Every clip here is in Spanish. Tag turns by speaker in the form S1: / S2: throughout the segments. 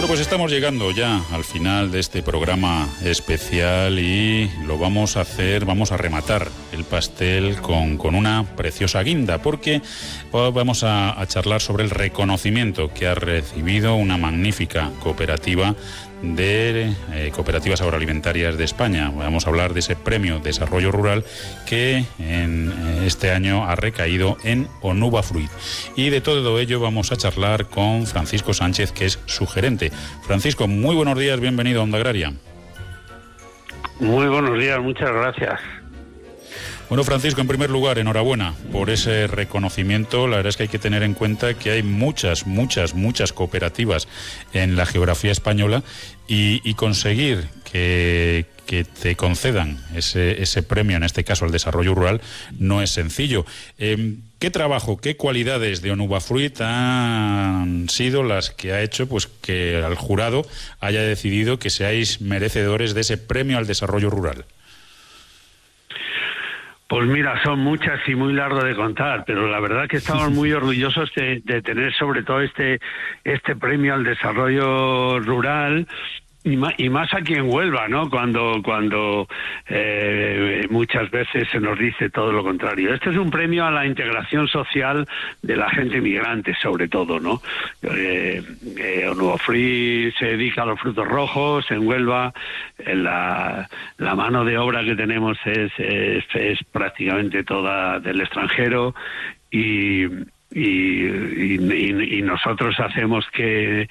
S1: Bueno, pues estamos llegando ya al final de este programa especial y lo vamos a rematar el pastel con una preciosa guinda, porque vamos a charlar sobre el reconocimiento que ha recibido una magnífica cooperativa de cooperativas agroalimentarias de España. Vamos a hablar de ese premio Desarrollo Rural que en este año ha recaído en Onuba Fruit. Y de todo ello vamos a charlar con Francisco Sánchez, que es su gerente. Francisco, muy buenos días, bienvenido a Onda Agraria.
S2: Muy buenos días, muchas gracias.
S1: Bueno, Francisco, en primer lugar, enhorabuena por ese reconocimiento. La verdad es que hay que tener en cuenta que hay muchas cooperativas en la geografía española y conseguir que te concedan ese premio, en este caso al desarrollo rural, no es sencillo. ¿Qué trabajo, qué cualidades de Onuba Fruit han sido las que ha hecho pues que el jurado haya decidido que seáis merecedores de ese premio al desarrollo rural?
S2: Pues mira, son muchas y muy largo de contar, pero la verdad que estamos muy orgullosos de tener sobre todo este premio al desarrollo rural. Y más aquí en Huelva, ¿no? Cuando muchas veces se nos dice todo lo contrario. Este es un premio a la integración social de la gente migrante, sobre todo, ¿no? Onuba Fruit se dedica a los frutos rojos en Huelva. La mano de obra que tenemos es prácticamente toda del extranjero y nosotros hacemos que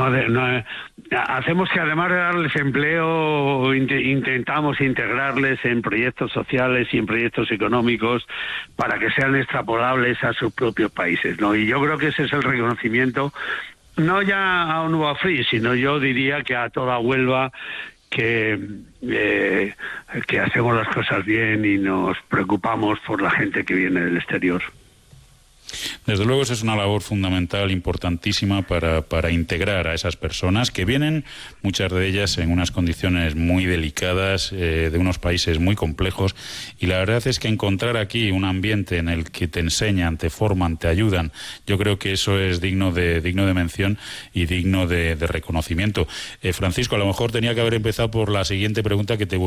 S2: además de darles empleo, intentamos integrarles en proyectos sociales y en proyectos económicos para que sean extrapolables a sus propios países, ¿no? Y yo creo que ese es el reconocimiento, no ya a Onuba Fruit, sino yo diría que a toda Huelva, que hacemos las cosas bien y nos preocupamos por la gente que viene del exterior.
S1: Desde luego, esa es una labor fundamental, importantísima para integrar a esas personas que vienen, muchas de ellas en unas condiciones muy delicadas, de unos países muy complejos, y la verdad es que encontrar aquí un ambiente en el que te enseñan, te forman, te ayudan, yo creo que eso es digno de mención y digno de reconocimiento. Francisco, a lo mejor tenía que haber empezado por la siguiente pregunta que te